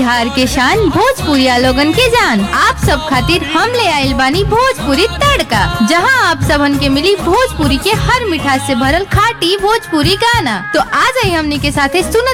बिहार के शान भोजपुरिया लोगन के जान। आप सब खातिर हम ले आइल बानी भोजपुरी तड़का, जहां आप सबन के मिली भोजपुरी के हर मिठास से भरल खाटी भोजपुरी गाना। तो आ जाइए हमनी के साथे सुनत